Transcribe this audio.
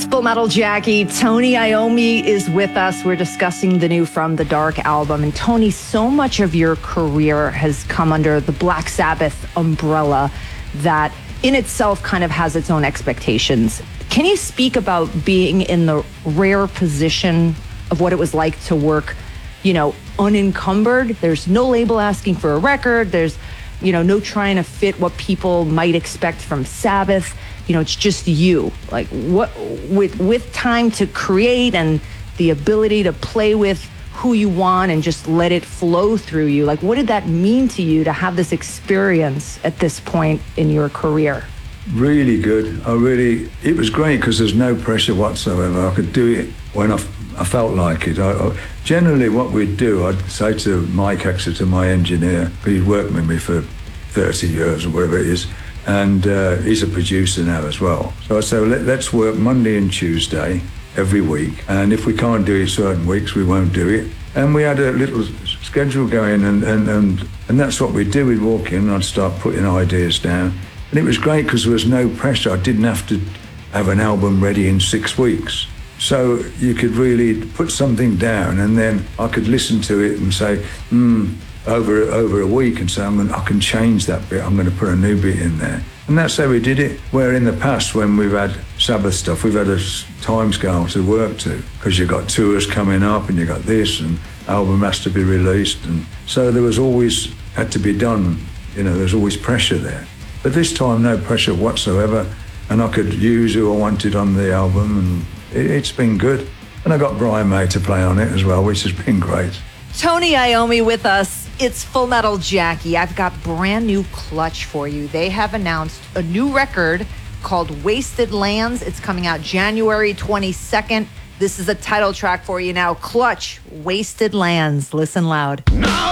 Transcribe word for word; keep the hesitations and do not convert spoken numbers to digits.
Full Metal Jackie, Tony Iommi is with us. We're discussing the new From the Dark album. And Tony, so much of your career has come under the Black Sabbath umbrella that in itself kind of has its own expectations. Can you speak about being in the rare position of what it was like to work, you know, unencumbered? There's no label asking for a record. There's, you know, no trying to fit what people might expect from Sabbath. You know, it's just you. Like, what with with time to create and the ability to play with who you want and just let it flow through you. Like, what did that mean to you to have this experience at this point in your career? Really good. I really, it was great because there's no pressure whatsoever. I could do it when I, I felt like it. I, I, generally, what we'd do, I'd say to Mike Exeter, my engineer, he'd worked with me for thirty years or whatever it is, and uh, he's a producer now as well. So I said, well, let, let's work Monday and Tuesday every week, and if we can't do it certain weeks, we won't do it. And we had a little schedule going, and, and, and, and that's what we'd do. We'd walk in, and I'd start putting ideas down. And it was great because there was no pressure. I didn't have to have an album ready in six weeks. So you could really put something down, and then I could listen to it and say, hmm, over over a week, and say, I'm gonna, I can change that bit. I'm going to put a new bit in there. And that's how we did it. Where in the past, when we've had Sabbath stuff, we've had a time scale to work to, because you've got tours coming up, and you've got this, and album has to be released. And so there was always, had to be done, you know, there's always pressure there. But this time, no pressure whatsoever, and I could use who I wanted on the album, and it, it's been good. And I got Brian May to play on it as well, which has been great. Tony Iommi with us. It's Full Metal Jackie. I've got brand new Clutch for you. They have announced a new record called Wasted Lands. It's coming out January twenty-second. This is a title track for you now. Clutch, Wasted Lands. Listen loud. No!